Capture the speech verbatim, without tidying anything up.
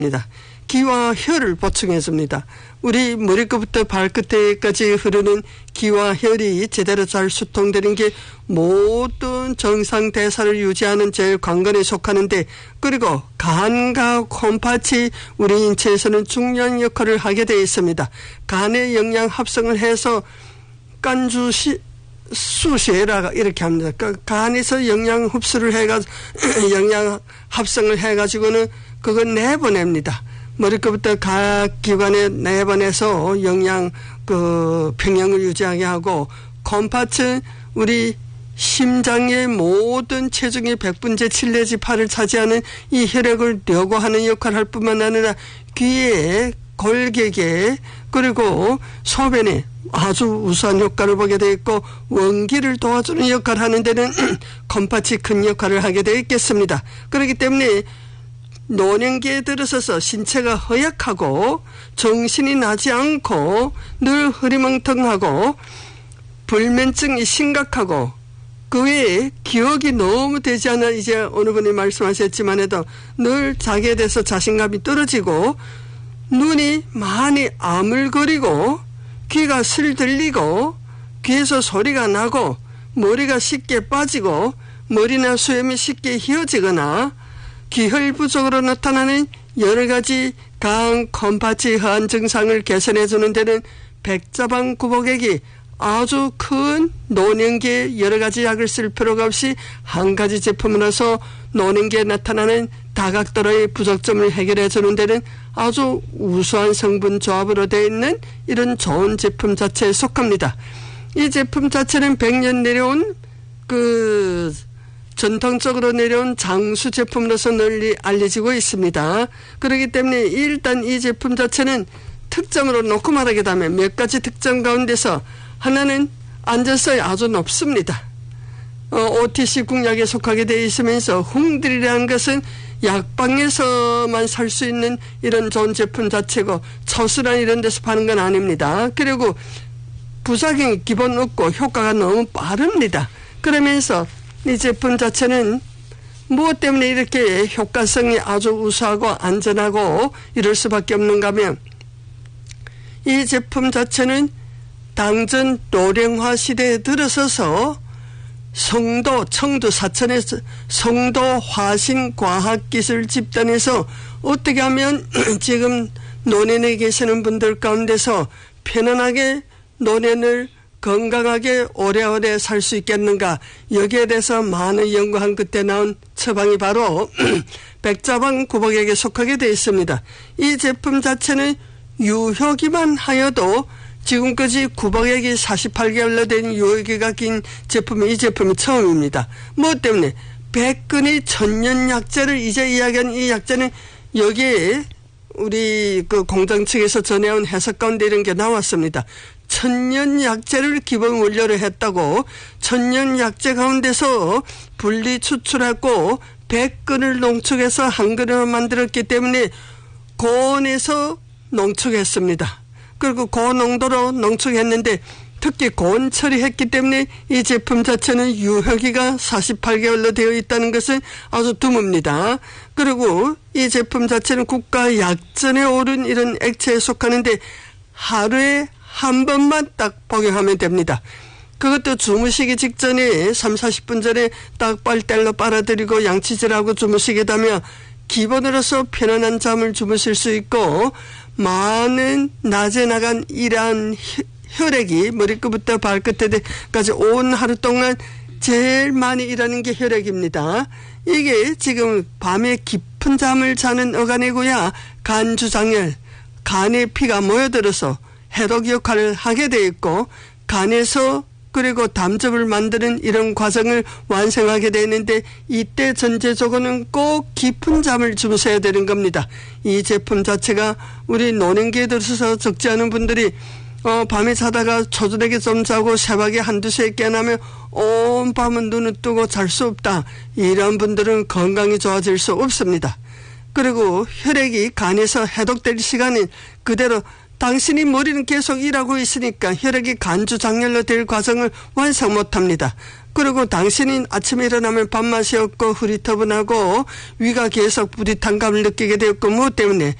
기와 혈을 보충해줍니다. 우리 머리끝부터 발끝에까지 흐르는 기와 혈이 제대로 잘 수통되는 게 모든 정상 대사를 유지하는 제일 관건에 속하는데, 그리고 간과 콩팥이 우리 인체에서는 중요한 역할을 하게 되어 있습니다. 간의 영양 합성을 해서 깐주시 수시에다가 이렇게 합니다. 그러니까 간에서 영양 흡수를 해가지고 영양 합성을 해가지고는 그걸 내보냅니다. 머리끝부터 각 기관에 내보내서 영양 그 평형을 유지하게 하고, 콩팥은 우리 심장의 모든 체중의 백분의 칠 내지 팔을 차지하는 이 혈액을 려고하는 역할을 할 뿐만 아니라 귀에, 골격에, 그리고 소변에 아주 우수한 효과를 보게 되어 있고, 원기를 도와주는 역할을 하는 데는 콩팥이 큰 역할을 하게 되어 있겠습니다. 그렇기 때문에 노년기에 들어서서 신체가 허약하고 정신이 나지 않고 늘 흐리멍텅하고 불면증이 심각하고, 그 외에 기억이 너무 되지 않아, 이제 어느 분이 말씀하셨지만 해도 늘 자기에 대해서 자신감이 떨어지고, 눈이 많이 아물거리고, 귀가 슬 들리고, 귀에서 소리가 나고, 머리가 쉽게 빠지고, 머리나 수염이 쉽게 휘어지거나, 기혈 부족으로 나타나는 여러 가지 간, 콩팥이 허한 증상을 개선해 주는 데는 백자방 구복액이 아주 큰 노년기에 여러 가지 약을 쓸 필요가 없이 한 가지 제품으로서 노년기에 나타나는 다각도로의 부족점을 해결해 주는 데는 아주 우수한 성분 조합으로 되어 있는 이런 좋은 제품 자체에 속합니다. 이 제품 자체는 백 년 내려온 그 전통적으로 내려온 장수 제품으로서 널리 알려지고 있습니다. 그렇기 때문에 일단 이 제품 자체는 특점으로 놓고 말하겠다면 몇 가지 특점 가운데서 하나는 안전성이 아주 높습니다. 어, 오티씨 국약에 속하게 되어 있으면서 홍들이라는 것은 약방에서만 살 수 있는 이런 좋은 제품 자체고, 초수란 이런 데서 파는 건 아닙니다. 그리고 부작용이 기본 없고 효과가 너무 빠릅니다. 그러면서 이 제품 자체는 무엇 때문에 이렇게 효과성이 아주 우수하고 안전하고 이럴 수밖에 없는가 하면, 이 제품 자체는 당전 노령화 시대에 들어서서 성도, 청도 사천에서 성도 화신과학기술 집단에서 어떻게 하면 지금 노년에 계시는 분들 가운데서 편안하게 노년을 건강하게 오래오래 살 수 있겠는가, 여기에 대해서 많은 연구한 그때 나온 처방이 바로 백자방 구복액에 속하게 되어 있습니다. 이 제품 자체는 유효기만 하여도 지금까지 구복액이 사십팔 개월로 된 유효기가 긴 제품이 이 제품이 처음입니다. 뭐 때문에 백근의 천년약재를 이제 이야기한 이 약재는 여기에 우리 그 공장 측에서 전해온 해석 가운데 이런 게 나왔습니다. 천년약재를 기본 원료로 했다고, 천년약재 가운데서 분리 추출하고 백근을 농축해서 한 근을 만들었기 때문에 고온에서 농축했습니다. 그리고 고농도로 농축했는데 특히 고온 처리했기 때문에 이 제품 자체는 유효기가 사십팔 개월로 되어 있다는 것은 아주 드뭅니다. 그리고 이 제품 자체는 국가 약전에 오른 이런 액체에 속하는데 하루에 한 번만 딱 복용하면 됩니다. 그것도 주무시기 직전에 삼, 사십 분 전에 딱 빨대로 빨아들이고 양치질하고 주무시게 되면 기본으로서 편안한 잠을 주무실 수 있고, 많은 낮에 나간 이러한 혈액이 머리끝부터 발끝에까지 온 하루 동안 제일 많이 일하는 게 혈액입니다. 이게 지금 밤에 깊은 잠을 자는 어간이고야 간주장열, 간에 피가 모여들어서 해독 역할을 하게 되어 있고, 간에서 그리고 담즙을 만드는 이런 과정을 완성하게 되는데, 이때 전제적으로는 꼭 깊은 잠을 주무셔야 되는 겁니다. 이 제품 자체가 우리 노년기에 들어서 적지 않은 분들이 어, 밤에 자다가 초저녁에 좀 자고 새벽에 한두시에 깨어나면 온 밤은 눈을 뜨고 잘 수 없다, 이런 분들은 건강이 좋아질 수 없습니다. 그리고 혈액이 간에서 해독될 시간은 그대로 당신이 머리는 계속 일하고 있으니까 혈액이 간주장렬로 될 과정을 완성 못합니다. 그리고 당신이 아침에 일어나면 밥맛이 없고 흐리터분하고 위가 계속 뿌듯한 감을 느끼게 되었고 무엇 때문에